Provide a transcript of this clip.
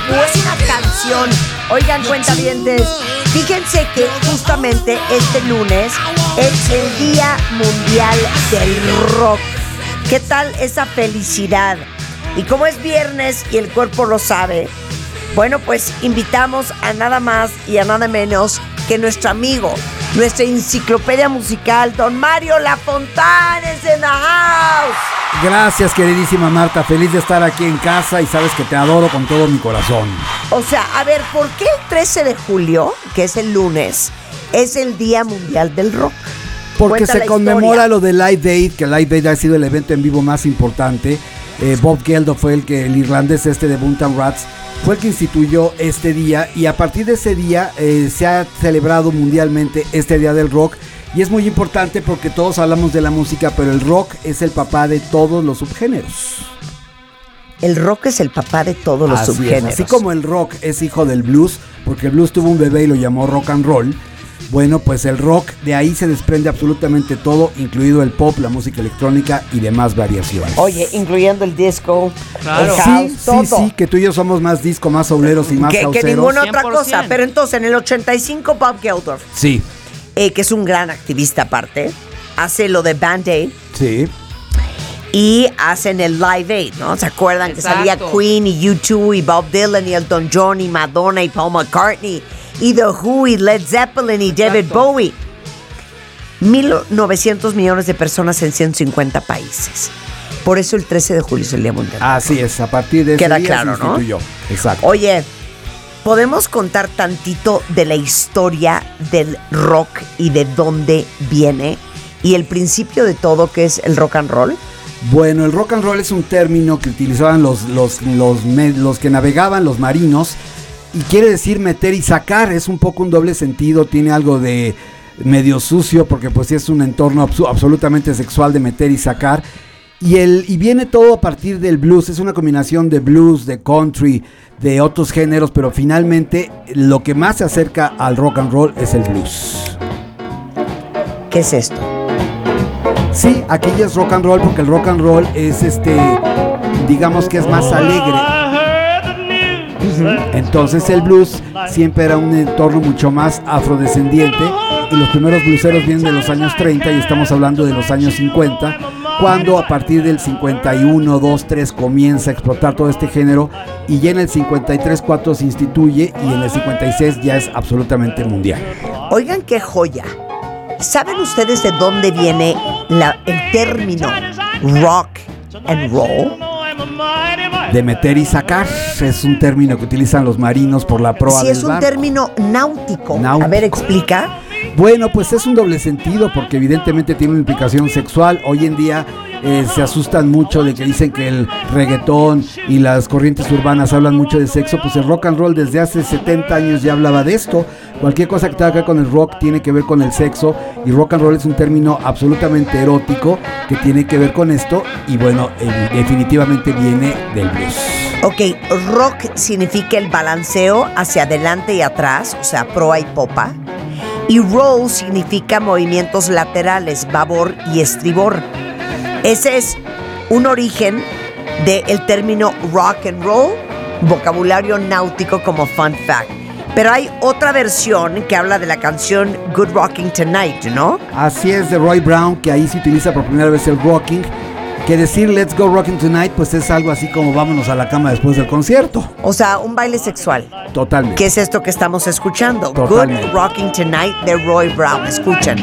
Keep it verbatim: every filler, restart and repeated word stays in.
buena canción. Oigan, cuentavientes, fíjense que justamente este lunes es el Día Mundial del Rock. ¿Qué tal esa felicidad? Y como es viernes y el cuerpo lo sabe, bueno, pues invitamos a nada más y a nada menos que nuestro amigo, nuestra enciclopedia musical, don Mario Lafontane is in the house. Gracias, queridísima Marta, feliz de estar aquí en casa y sabes que te adoro con todo mi corazón. O sea, a ver, ¿por qué el trece de julio, que es el lunes, es el Día Mundial del Rock? Porque Cuenta se la conmemora historia. lo de Live Aid, que Live Aid ha sido el evento en vivo más importante. Eh, Bob Geldof fue el que, el irlandés este de Buntan Rats, fue el que instituyó este día, y a partir de ese día eh, se ha celebrado mundialmente este Día del Rock, y es muy importante porque todos hablamos de la música, pero el rock es el papá de todos los subgéneros. El rock es el papá de todos los Así subgéneros. es, así como el rock es hijo del blues, porque el blues tuvo un bebé y lo llamó rock and roll. Bueno, pues el rock, de ahí se desprende absolutamente todo, incluido el pop, la música electrónica y demás variaciones. Oye, incluyendo el disco, Claro. el house, Sí, todo. sí, sí, que tú y yo somos más disco, más sobleros y más que, que causeros. ninguna otra cien por cosa. ciento. Pero entonces, en el ochenta y cinco, Bob Geldof, Sí, eh, que es un gran activista aparte, hace lo de Band Aid sí. y hacen el Live Aid, ¿no? ¿Se acuerdan que salía Exacto. Queen y U dos y Bob Dylan y Elton John y Madonna y Paul McCartney y The Who y Led Zeppelin y David Exacto. Bowie? mil novecientos millones de personas en ciento cincuenta países. Por eso el trece de julio es el Día Mundial. Así es, a partir de ese Queda día claro, se ¿no? instituyó. Exacto. Oye, ¿podemos contar tantito de la historia del rock y de dónde viene? Y el principio de todo, que es el rock and roll. Bueno, el rock and roll es un término que utilizaban los, los, los, me- los que navegaban, los marinos, y quiere decir meter y sacar. Es un poco un doble sentido, tiene algo de medio sucio, porque pues sí es un entorno absu- absolutamente sexual de meter y sacar. Y, el, y viene todo a partir del blues, es una combinación de blues, de country, de otros géneros, pero finalmente lo que más se acerca al rock and roll es el blues. ¿Qué es esto? Sí, aquí ya es rock and roll, porque el rock and roll es este, digamos que es más alegre. Entonces el blues siempre era un entorno mucho más afrodescendiente, y los primeros blueseros vienen de los años treinta y estamos hablando de los años cincuenta, cuando a partir del cincuenta y uno, dos, tres comienza a explotar todo este género, y ya en el cincuenta y tres, cuatro se instituye, y en el cincuenta y seis ya es absolutamente mundial. Oigan qué joya. ¿Saben ustedes de dónde viene la- el término rock and roll? De meter y sacar, es un término que utilizan los marinos por la proa Sí, del es un barco. término náutico. Náutico. A ver, explica. Bueno, pues es un doble sentido, porque evidentemente tiene una implicación sexual. Hoy en día eh, se asustan mucho de que dicen que el reggaetón y las corrientes urbanas hablan mucho de sexo. Pues el rock and roll desde hace setenta años ya hablaba de esto. Cualquier cosa que tenga que ver con el rock tiene que ver con el sexo, y rock and roll es un término absolutamente erótico que tiene que ver con esto, y bueno, eh, definitivamente viene del blues. Ok, rock significa el balanceo hacia adelante y atrás, o sea, proa y popa. Y roll significa movimientos laterales, babor y estribor. Ese es un origen del término rock and roll, vocabulario náutico como fun fact. Pero hay otra versión que habla de la canción Good Rocking Tonight, ¿no? Así es, de Roy Brown, que ahí se utiliza por primera vez el rocking. Que decir Let's Go Rocking Tonight, pues es algo así como vámonos a la cama después del concierto. O sea, un baile sexual. Totalmente. ¿Qué es esto que estamos escuchando? Totalmente. Good Rocking Tonight de Roy Brown. Escuchen.